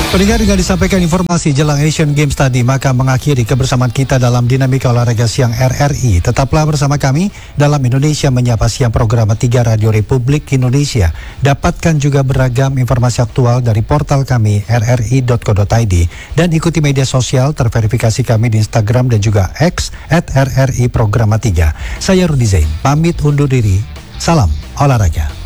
Pendengar, dengan disampaikan informasi jelang Asian Games tadi, maka mengakhiri kebersamaan kita dalam Dinamika Olahraga Siang RRI. Tetaplah bersama kami dalam Indonesia Menyapa Siang, program 3 Radio Republik Indonesia. Dapatkan juga beragam informasi aktual dari portal kami rri.co.id dan ikuti media sosial terverifikasi kami di Instagram dan juga X @RRI Programa 3. Saya Rudi Zain, pamit undur diri. Salam olahraga.